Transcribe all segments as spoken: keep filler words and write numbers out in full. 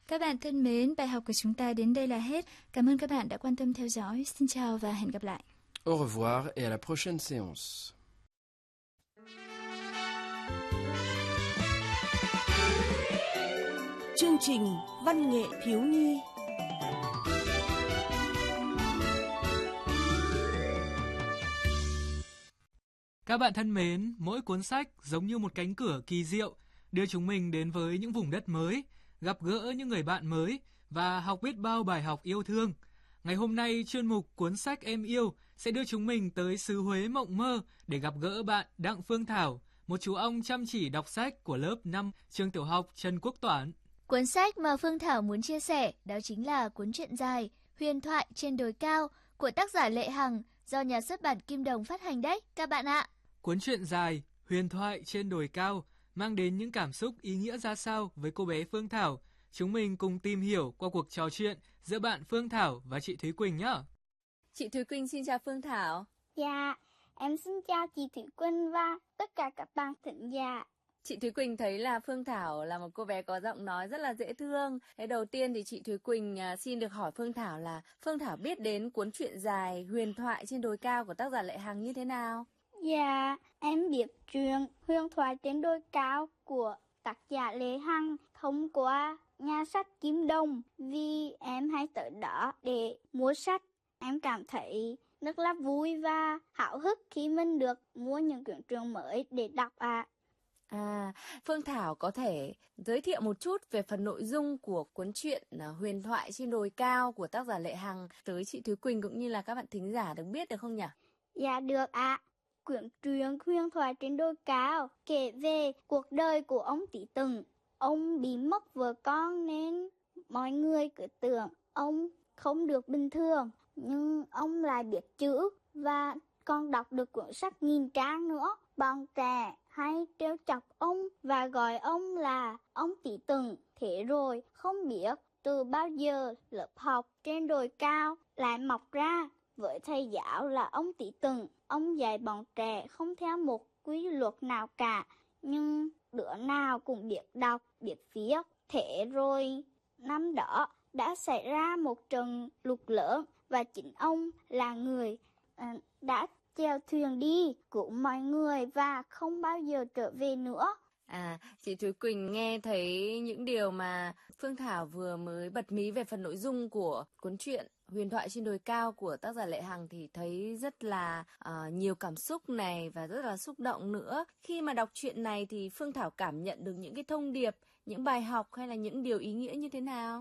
Các bạn thân mến, bài học của chúng ta đến đây là hết. Cảm ơn các bạn đã quan tâm theo dõi. Xin chào và hẹn gặp lại. Au revoir et à la prochaine séance. Chương trình Văn nghệ thiếu nhi. Các bạn thân mến, mỗi cuốn sách giống như một cánh cửa kỳ diệu, đưa chúng mình đến với những vùng đất mới, gặp gỡ những người bạn mới và học biết bao bài học yêu thương. Ngày hôm nay, chuyên mục Cuốn sách em yêu sẽ đưa chúng mình tới xứ Huế mộng mơ để gặp gỡ bạn Đặng Phương Thảo, một chú ong chăm chỉ đọc sách của lớp năm trường tiểu học Trần Quốc Toản. Cuốn sách mà Phương Thảo muốn chia sẻ đó chính là cuốn truyện dài Huyền thoại trên đồi cao của tác giả Lệ Hằng do nhà xuất bản Kim Đồng phát hành đấy các bạn ạ. Cuốn truyện dài Huyền thoại trên đồi cao mang đến những cảm xúc ý nghĩa ra sao với cô bé Phương Thảo? Chúng mình cùng tìm hiểu qua cuộc trò chuyện giữa bạn Phương Thảo và chị Thúy Quỳnh nhé. Chị Thúy Quỳnh xin chào Phương Thảo. Dạ, em xin chào chị Thúy Quỳnh và tất cả các bạn thính giả. Chị Thúy Quỳnh thấy là Phương Thảo là một cô bé có giọng nói rất là dễ thương. Thế đầu tiên thì chị Thúy Quỳnh xin được hỏi Phương Thảo là Phương Thảo biết đến cuốn truyện dài Huyền thoại trên đồi cao của tác giả Lệ Hằng như thế nào? Dạ, em biết truyện Huyền thoại trên đồi cao của tác giả Lệ Hằng thông qua nhà sách Kim Đồng vì em hay tới đó để mua sách. Em cảm thấy rất là vui và háo hức khi mình được mua những quyển truyện mới để đọc ạ. À. à, Phương Thảo có thể giới thiệu một chút về phần nội dung của cuốn truyện Huyền thoại trên đồi cao của tác giả Lệ Hằng tới chị Thúy Quỳnh cũng như là các bạn thính giả được biết được không nhỉ? Dạ được ạ. À. Quyển truyện Huyền thoại trên đồi cao kể về cuộc đời của ông Tỷ Tùng. Ông bị mất vợ con nên mọi người cứ tưởng ông không được bình thường. Nhưng ông lại biết chữ và còn đọc được cuốn sách nghìn trang nữa. Bọn trẻ hay trêu chọc ông và gọi ông là ông Tỷ Tùng. Thế rồi không biết từ bao giờ lớp học trên đồi cao lại mọc ra với thầy giáo là ông Tỷ Tùng. Ông dạy bọn trẻ không theo một quy luật nào cả, nhưng đứa nào cũng biết đọc, biết viết. Thế rồi năm đó đã xảy ra một trận lụt lớn và chính ông là người à, đã chèo thuyền đi cứu mọi người và không bao giờ trở về nữa. À, chị Thúy Quỳnh nghe thấy những điều mà Phương Thảo vừa mới bật mí về phần nội dung của cuốn truyện Huyền thoại trên đồi cao của tác giả Lệ Hằng thì thấy rất là uh, nhiều cảm xúc này và rất là xúc động nữa. Khi mà đọc truyện này thì Phương Thảo cảm nhận được những cái thông điệp, những bài học hay là những điều ý nghĩa như thế nào?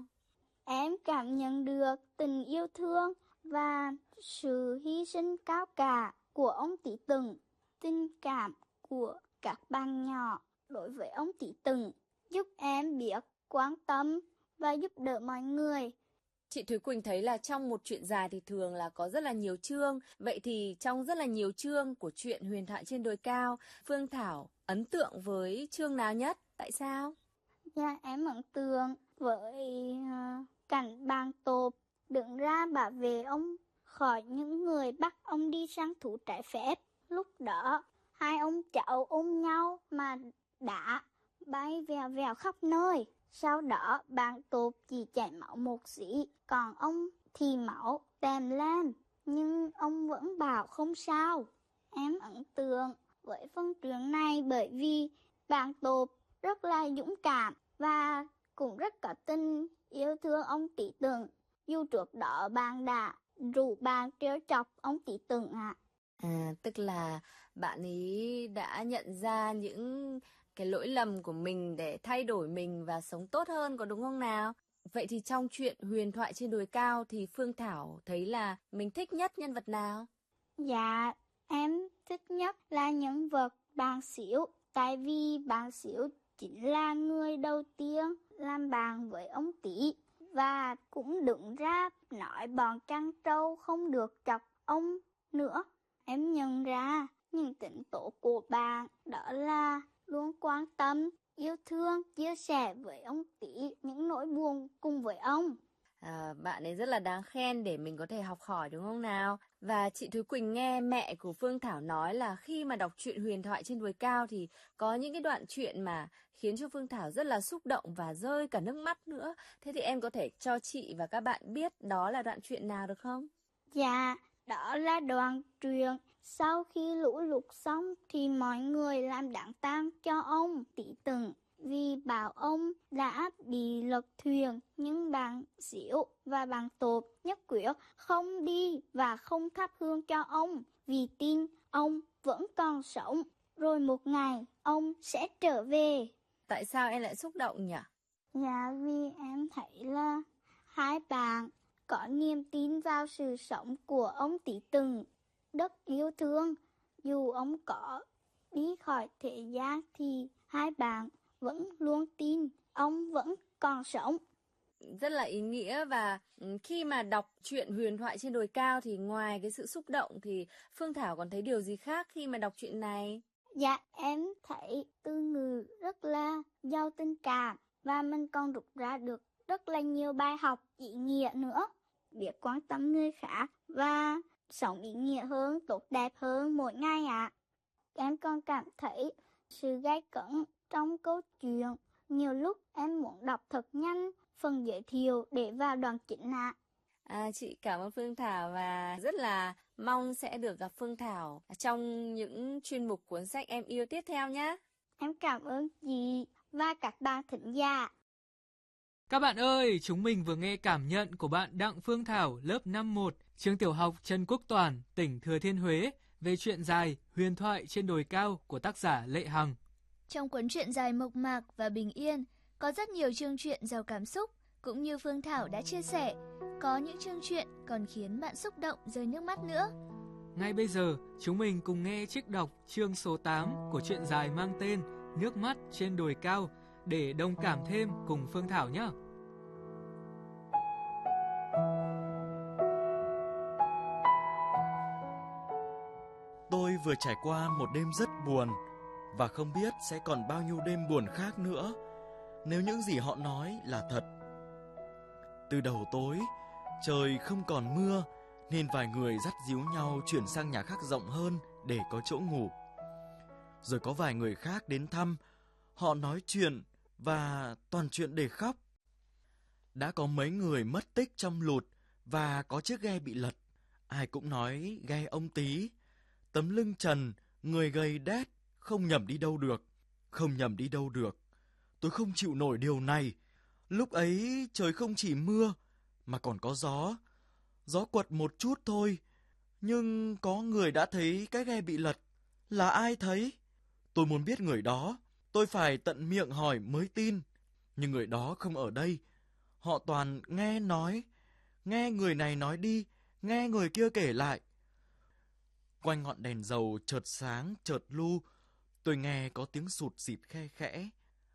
Em cảm nhận được tình yêu thương và sự hy sinh cao cả của ông Tỷ Tùng, tình cảm của các bạn nhỏ đối với ông Tỷ Tùng, giúp em biết quan tâm và giúp đỡ mọi người. Chị Thúy Quỳnh thấy là trong một truyện dài thì thường là có rất là nhiều chương. Vậy thì trong rất là nhiều chương của truyện Huyền thoại trên đồi cao, Phương Thảo ấn tượng với chương nào nhất? Tại sao? Dạ, em ấn tượng với uh, cảnh bàn tộp đứng ra bảo vệ ông khỏi những người bắt ông đi săn thú trái phép. Lúc đó, hai ông cháu ôm nhau mà đã bay vèo vèo khắp nơi. Sau đó, bàn tộp chỉ chảy máu một xí, còn ông thì máu tèm lên, nhưng ông vẫn bảo không sao. Em ấn tượng với phân truyện này bởi vì bàn tộp rất là dũng cảm và cũng rất có tình yêu thương ông Tỷ Tùng. Dù trước đó bạn đã rủ bạn trêu chọc ông Tỷ Tùng ạ. À. à, tức là bạn ấy đã nhận ra những cái lỗi lầm của mình để thay đổi mình và sống tốt hơn, có đúng không nào? Vậy thì trong truyện Huyền thoại trên đồi cao thì Phương Thảo thấy là mình thích nhất nhân vật nào? Dạ, em thích nhất là nhân vật bạn Xíu. Tại vì bạn Xíu chính là người đầu tiên làm bạn với ông Tỷ và cũng đứng ra nói bọn trăng trâu không được chọc ông nữa. Em nhận ra những tính tố của bạn đó là luôn quan tâm, yêu thương, chia sẻ với ông Tỷ những nỗi buồn cùng với ông. À, bạn ấy rất là đáng khen để mình có thể học hỏi đúng không nào? Và chị Thúy Quỳnh nghe mẹ của Phương Thảo nói là khi mà đọc truyện Huyền thoại trên đồi cao thì có những cái đoạn truyện mà khiến cho Phương Thảo rất là xúc động và rơi cả nước mắt nữa. Thế thì em có thể cho chị và các bạn biết đó là đoạn truyện nào được không? Dạ, đó là đoạn truyện sau khi lũ lụt xong thì mọi người làm đám tang cho ông Tỷ Tửng vì bảo ông đã bị lật thuyền, nhưng bạn Xíu và bạn Tộp nhất quyết không đi và không thắp hương cho ông vì tin ông vẫn còn sống, rồi một ngày ông sẽ trở về. Tại sao em lại xúc động nhỉ? Dạ, vì em thấy là hai bạn có niềm tin vào sự sống của ông Tỷ Tửng, rất yêu thương. Dù ông có đi khỏi thế gian thì hai bạn vẫn luôn tin ông vẫn còn sống. Rất là ý nghĩa. Và khi mà đọc truyện Huyền thoại trên đồi cao thì ngoài cái sự xúc động thì Phương Thảo còn thấy điều gì khác khi mà đọc truyện này? Dạ, em thấy từ ngữ rất là giàu tình cảm và mình còn rút ra được rất là nhiều bài học ý nghĩa nữa. Biết quan tâm người khác và sống ý nghĩa hơn, tốt đẹp hơn mỗi ngày ạ. À. Em còn cảm thấy sự gay cấn trong câu chuyện. Nhiều lúc em muốn đọc thật nhanh phần giới thiệu để vào đoạn chính ạ. À. À, chị cảm ơn Phương Thảo và rất là mong sẽ được gặp Phương Thảo trong những chuyên mục cuốn sách em yêu tiếp theo nhé. Em cảm ơn chị và các bạn thính giả. Các bạn ơi, chúng mình vừa nghe cảm nhận của bạn Đặng Phương Thảo, lớp năm một, trường tiểu học Trần Quốc Toản, tỉnh Thừa Thiên Huế, về truyện dài Huyền thoại trên đồi cao của tác giả Lệ Hằng. Trong cuốn truyện dài mộc mạc và bình yên, có rất nhiều chương truyện giàu cảm xúc, cũng như Phương Thảo đã chia sẻ, có những chương truyện còn khiến bạn xúc động rơi nước mắt nữa. Ngay bây giờ, chúng mình cùng nghe trích đọc chương số tám của truyện dài mang tên Nước mắt trên đồi cao để đồng cảm thêm cùng Phương Thảo nhé. Tôi vừa trải qua một đêm rất buồn và không biết sẽ còn bao nhiêu đêm buồn khác nữa nếu những gì họ nói là thật. Từ đầu tối, trời không còn mưa nên vài người dắt díu nhau chuyển sang nhà khác rộng hơn để có chỗ ngủ. Rồi có vài người khác đến thăm, họ nói chuyện và toàn chuyện để khóc. Đã có mấy người mất tích trong lụt và có chiếc ghe bị lật. Ai cũng nói ghe ông Tí, tấm lưng trần, người gầy đét, không nhầm đi đâu được, không nhầm đi đâu được. Tôi không chịu nổi điều này. Lúc ấy trời không chỉ mưa mà còn có gió. Gió quật một chút thôi, nhưng có người đã thấy cái ghe bị lật. Là ai thấy? Tôi muốn biết người đó, tôi phải tận miệng hỏi mới tin. Nhưng người đó không ở đây. Họ toàn nghe nói, nghe người này nói đi, nghe người kia kể lại. Quanh ngọn đèn dầu chợt sáng chợt lu, tôi nghe có tiếng sụt sịt khe khẽ.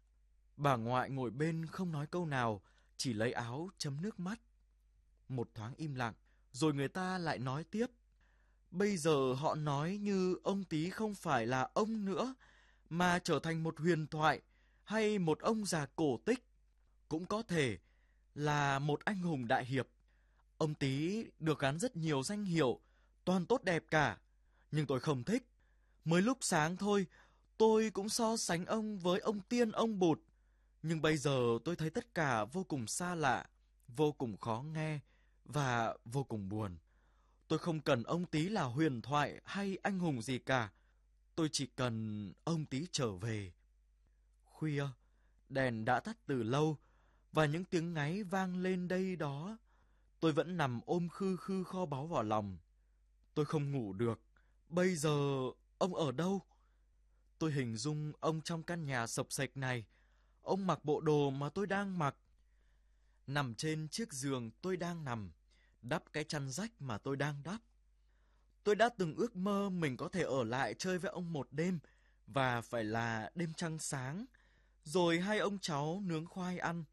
Bà ngoại ngồi bên không nói câu nào, chỉ lấy áo chấm nước mắt. Một thoáng im lặng, rồi người ta lại nói tiếp. Bây giờ họ nói như ông Tí không phải là ông nữa, mà trở thành một huyền thoại hay một ông già cổ tích. Cũng có thể là một anh hùng đại hiệp. Ông Tí được gắn rất nhiều danh hiệu, toàn tốt đẹp cả. Nhưng tôi không thích. Mới lúc sáng thôi, tôi cũng so sánh ông với ông Tiên ông Bụt. Nhưng bây giờ tôi thấy tất cả vô cùng xa lạ, vô cùng khó nghe và vô cùng buồn. Tôi không cần ông Tí là huyền thoại hay anh hùng gì cả. Tôi chỉ cần ông Tí trở về. Khuya, đèn đã tắt từ lâu và những tiếng ngáy vang lên đây đó. Tôi vẫn nằm ôm khư khư kho báu vào lòng. Tôi không ngủ được. Bây giờ ông ở đâu? Tôi hình dung ông trong căn nhà sập sạch này. Ông mặc bộ đồ mà tôi đang mặc. Nằm trên chiếc giường tôi đang nằm, đắp cái chăn rách mà tôi đang đắp. Tôi đã từng ước mơ mình có thể ở lại chơi với ông một đêm, và phải là đêm trăng sáng, rồi hai ông cháu nướng khoai ăn.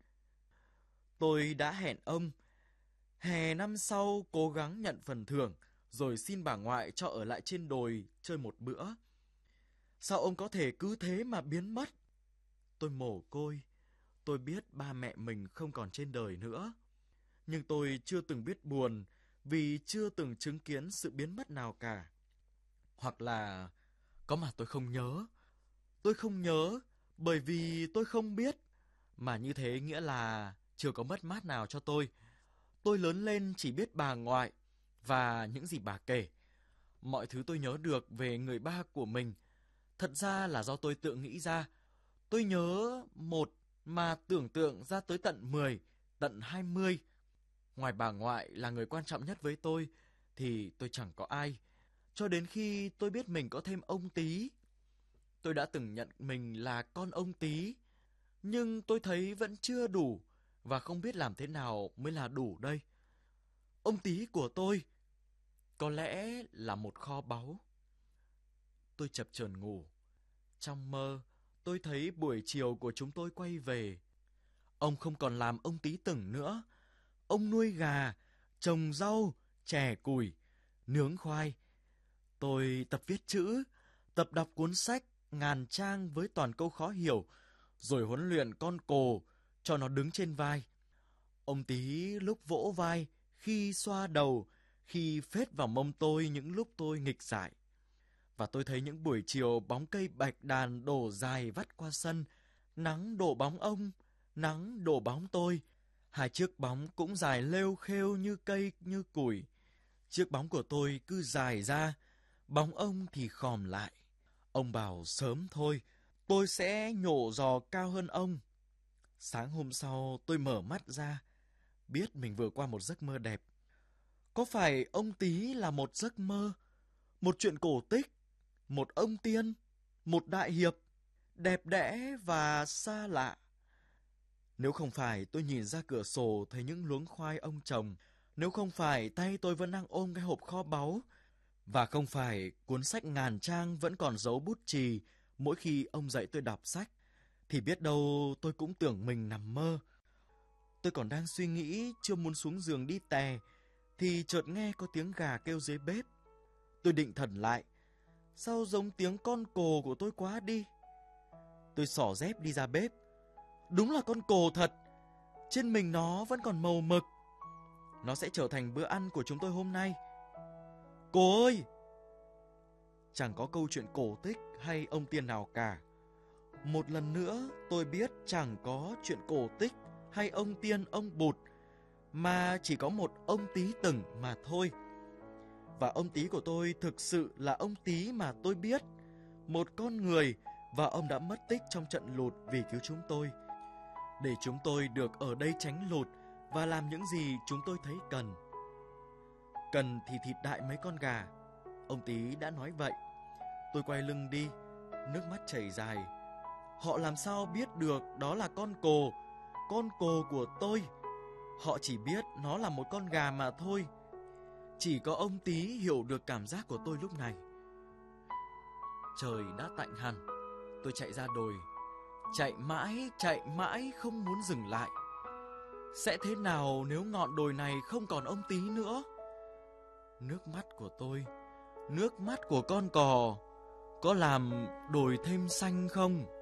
Tôi đã hẹn ông, hè năm sau cố gắng nhận phần thưởng, rồi xin bà ngoại cho ở lại trên đồi chơi một bữa. Sao ông có thể cứ thế mà biến mất? Tôi mồ côi, tôi biết ba mẹ mình không còn trên đời nữa. Nhưng tôi chưa từng biết buồn vì chưa từng chứng kiến sự biến mất nào cả. Hoặc là có mà tôi không nhớ. Tôi không nhớ bởi vì tôi không biết. Mà như thế nghĩa là chưa có mất mát nào cho tôi. Tôi lớn lên chỉ biết bà ngoại và những gì bà kể. Mọi thứ tôi nhớ được về người ba của mình thật ra là do tôi tự nghĩ ra. Tôi nhớ một mà tưởng tượng ra tới tận mười, tận hai mươi. Ngoài bà ngoại là người quan trọng nhất với tôi thì tôi chẳng có ai. Cho đến khi tôi biết mình có thêm ông Tí. Tôi đã từng nhận mình là con ông Tí, nhưng tôi thấy vẫn chưa đủ và không biết làm thế nào mới là đủ đây. Ông Tí của tôi có lẽ là một kho báu. Tôi chập chờn ngủ. Trong mơ, tôi thấy buổi chiều của chúng tôi quay về. Ông không còn làm ông Tí từng nữa. Ông nuôi gà, trồng rau, chẻ củi, nướng khoai. Tôi tập viết chữ, tập đọc cuốn sách ngàn trang với toàn câu khó hiểu, rồi huấn luyện con cồ cho nó đứng trên vai. Ông Tí lúc vỗ vai, khi xoa đầu, khi phết vào mông tôi những lúc tôi nghịch dại. Và tôi thấy những buổi chiều bóng cây bạch đàn đổ dài vắt qua sân, nắng đổ bóng ông, nắng đổ bóng tôi. Hai chiếc bóng cũng dài lêu khêu như cây như củi. Chiếc bóng của tôi cứ dài ra, bóng ông thì khòm lại. Ông bảo sớm thôi, tôi sẽ nhổ giò cao hơn ông. Sáng hôm sau tôi mở mắt ra, biết mình vừa qua một giấc mơ đẹp. Có phải ông Tí là một giấc mơ, một chuyện cổ tích, một ông tiên, một đại hiệp, đẹp đẽ và xa lạ? Nếu không phải tôi nhìn ra cửa sổ thấy những luống khoai ông trồng, nếu không phải tay tôi vẫn đang ôm cái hộp kho báu, và không phải cuốn sách ngàn trang vẫn còn giấu bút chì mỗi khi ông dạy tôi đọc sách, thì biết đâu tôi cũng tưởng mình nằm mơ. Tôi còn đang suy nghĩ chưa muốn xuống giường đi tè, thì chợt nghe có tiếng gà kêu dưới bếp. Tôi định thần lại, sao giống tiếng con cồ của tôi quá đi. Tôi xỏ dép đi ra bếp. Đúng là con cồ thật, trên mình nó vẫn còn màu mực. Nó sẽ trở thành bữa ăn của chúng tôi hôm nay. Cô ơi! Chẳng có câu chuyện cổ tích hay ông tiên nào cả. Một lần nữa tôi biết chẳng có chuyện cổ tích hay ông tiên ông bụt, mà chỉ có một ông Tí từng mà thôi. Và ông Tí của tôi thực sự là ông Tí mà tôi biết, một con người, và ông đã mất tích trong trận lụt vì cứu chúng tôi, để chúng tôi được ở đây tránh lụt và làm những gì chúng tôi thấy cần. Cần thì thịt đại mấy con gà, ông Tí đã nói vậy. Tôi quay lưng đi, nước mắt chảy dài. Họ làm sao biết được đó là con cồ, con cồ của tôi? Họ chỉ biết nó là một con gà mà thôi. Chỉ có ông Tí hiểu được cảm giác của tôi lúc này. Trời đã tạnh hẳn. Tôi chạy ra đồi, chạy mãi, chạy mãi không muốn dừng lại. Sẽ thế nào nếu ngọn đồi này không còn ông Tí nữa? Nước mắt của tôi, nước mắt của con cò có làm đồi thêm xanh không?